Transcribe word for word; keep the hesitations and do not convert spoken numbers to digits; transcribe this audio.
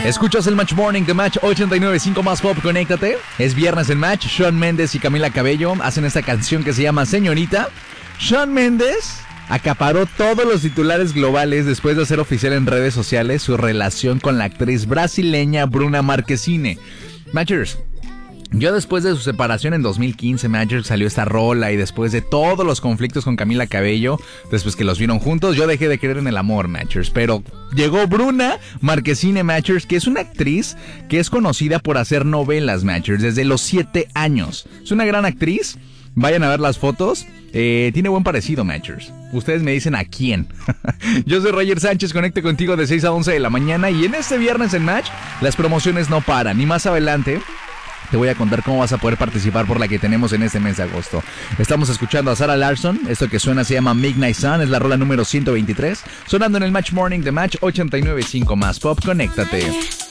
Escuchas el Match Morning de Match ochenta y nueve punto cinco más Pop, conéctate. Es viernes en Match. Shawn Mendes y Camila Cabello hacen esta canción que se llama Señorita. Shawn Mendes acaparó todos los titulares globales después de hacer oficial en redes sociales su relación con la actriz brasileña Bruna Marquezine. Matchers, yo después de su separación en dos mil quince, Matchers, salió esta rola, y después de todos los conflictos con Camila Cabello, después que los vieron juntos, yo dejé de creer en el amor, Matchers. Pero llegó Bruna Marquezine, Matchers, que es una actriz que es conocida por hacer novelas, Matchers, desde los siete años. Es una gran actriz. Vayan a ver las fotos. Eh, tiene buen parecido, Matchers. Ustedes me dicen a quién. Yo soy Roger Sánchez, conecto contigo de seis a once de la mañana. Y en este viernes en Match, las promociones no paran. Y más adelante te voy a contar cómo vas a poder participar por la que tenemos en este mes de agosto. Estamos escuchando a Sarah Larsson. Esto que suena se llama Midnight Sun. Es la rola número ciento veintitrés. Sonando en el Match Morning de Match ochenta y nueve punto cinco más Pop. Conéctate.